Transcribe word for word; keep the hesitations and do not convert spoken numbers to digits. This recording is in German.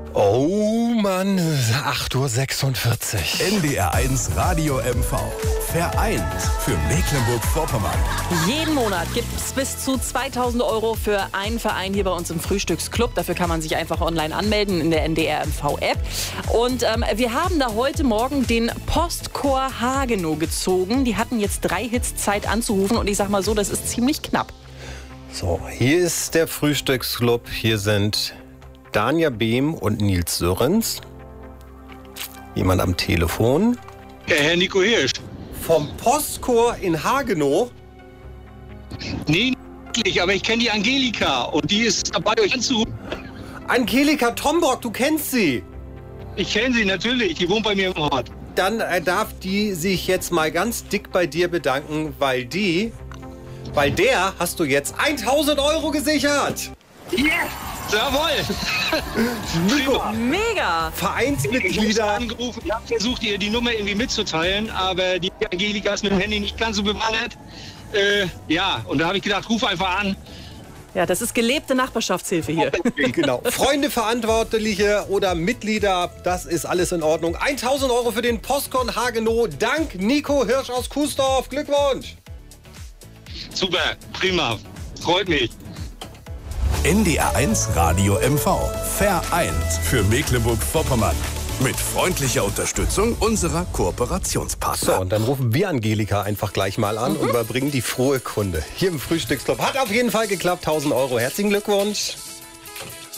Oh Mann, acht Uhr sechsundvierzig. N D R eins Radio M V. Vereint für Mecklenburg-Vorpommern. Jeden Monat gibt es bis zu zweitausend Euro für einen Verein hier bei uns im Frühstücksclub. Dafür kann man sich einfach online anmelden in der N D R M V-App. Und ähm, wir haben da heute Morgen den Postchor Hagenow gezogen. Die hatten jetzt drei Hits Zeit anzurufen. Und ich sag mal so, das ist ziemlich knapp. So, hier ist der Frühstücksclub. Hier sind Danja Behm und Nils Sörens. Jemand am Telefon. Ja, Herr Nico Hirsch. Vom Postchor in Hagenow? Nee, nicht, aber ich kenne die Angelika und die ist dabei, euch anzurufen. Angelika Tomborg, du kennst sie. Ich kenne sie natürlich, die wohnt bei mir im Ort. Dann äh, darf die sich jetzt mal ganz dick bei dir bedanken, weil die, weil der hast du jetzt tausend Euro gesichert. Yes! Jawohl! Nico, Mega! Vereinsmitglieder. Angerufen, ich habe versucht, ihr die Nummer irgendwie mitzuteilen, aber die Angelika ist mit dem Handy nicht ganz so bewandert. Äh, ja, und da habe ich gedacht, ruf einfach an. Ja, das ist gelebte Nachbarschaftshilfe hier. Genau. Freunde, Verantwortliche oder Mitglieder, das ist alles in Ordnung. tausend Euro für den Postchor Hagenow. Dank Nico Hirsch aus Kuesdorf. Glückwunsch! Super, prima, freut mich. N D R eins Radio M V. Vereint für Mecklenburg-Vorpommern. Mit freundlicher Unterstützung unserer Kooperationspartner. So, und dann rufen wir Angelika einfach gleich mal an mhm. und überbringen die frohe Kunde. Hier im Frühstücksclub. Hat auf jeden Fall geklappt. tausend Euro. Herzlichen Glückwunsch.